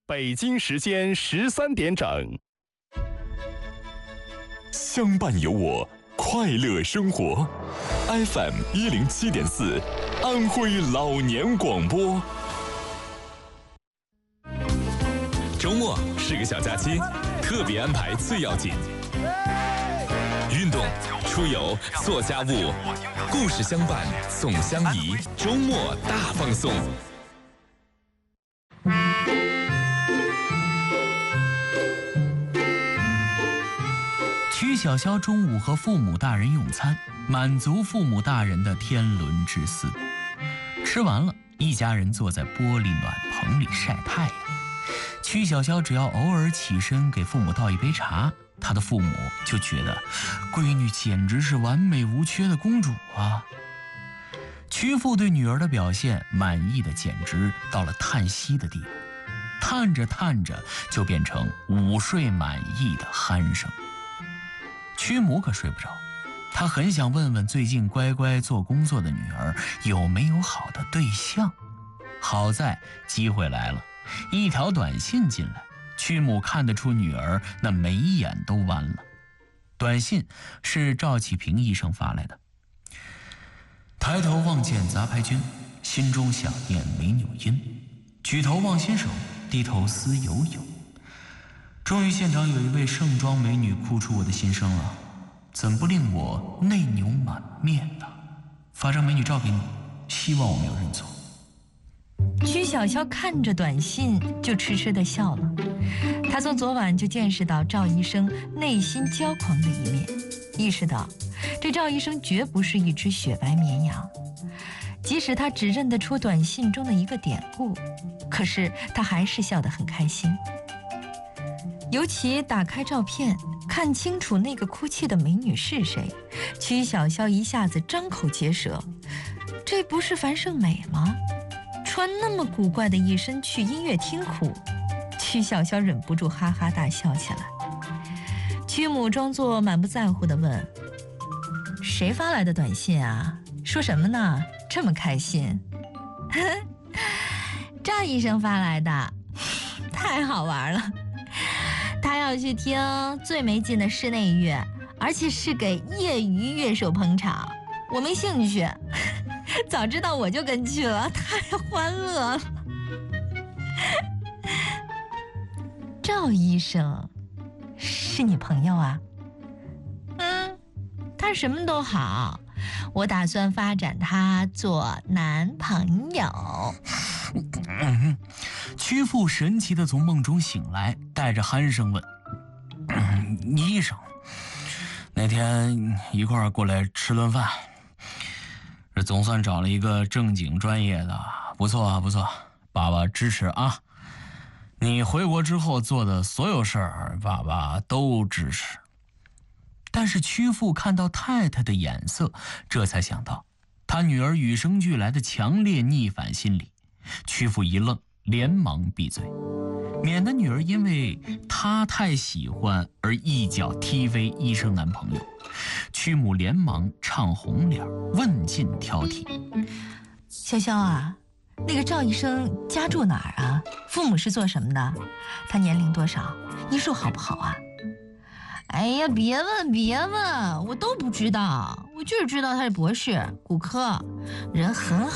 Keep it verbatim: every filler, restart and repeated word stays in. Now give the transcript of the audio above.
北京时间十三点整， 相伴有我，快乐生活。F M 一零七点四，安徽老年广播。周末是个小假期，特别安排最要紧。运动、出游、做家务，故事相伴，送相宜，周末大放送。 曲小潇中午和父母大人用餐，满足父母大人的天伦之思。吃完了，一家人坐在玻璃暖棚里晒太阳。曲小潇只要偶尔起身给父母倒一杯茶，他的父母就觉得闺女简直是完美无缺的公主啊。曲父对女儿的表现满意的简直到了叹息的地步，叹着叹着就变成午睡满意的鼾声。曲母可睡不着，她很想问问最近乖乖做工作的女儿有没有好的对象。好在机会来了，一条短信进来，曲母看得出女儿那眉眼都弯了。短信是赵启平医生发来的。抬头望见杂牌军，心中想念美纽因，举头望新手，低头思友友。终于现场有一位盛装美女哭出我的心声了，怎不令我内牛满面呢？发张美女照给你，希望我没有认错。 曲小潇看着短信就痴痴地笑了，他从昨晚就见识到赵医生内心骄狂的一面，意识到这赵医生绝不是一只雪白绵羊。即使他只认得出短信中的一个典故，可是他还是笑得很开心。尤其打开照片，看清楚那个哭泣的美女是谁，曲小潇一下子张口结舌，这不是樊胜美吗？穿那么古怪的一身去音乐厅哭，曲小潇忍不住哈哈大笑起来。曲母装作满不在乎地问：谁发来的短信啊？说什么呢？这么开心？赵医生发来的，太好玩了。他要去听最没劲的室内乐，而且是给业余乐手捧场，我没兴趣。早知道我就跟去了，太欢乐了。赵医生是你朋友啊？嗯，他什么都好，我打算发展他做男朋友。 嗯，曲父神奇地从梦中醒来，带着鼾声问：嗯、医生，那天一块儿过来吃顿饭，这总算找了一个正经专业的，不错啊不错，爸爸支持啊。你回国之后做的所有事儿，爸爸都支持。但是曲父看到太太的眼色，这才想到他女儿与生俱来的强烈逆反心理。曲父一愣，连忙闭嘴，免得女儿因为他太喜欢而一脚踢飞医生男朋友。曲母连忙唱红脸，问尽挑剔： 潇潇啊，那个赵医生家住哪儿啊？父母是做什么的？他年龄多少？医术好不好啊？哎呀，别问别问，我都不知道，我就是知道他是博士，骨科，人很好。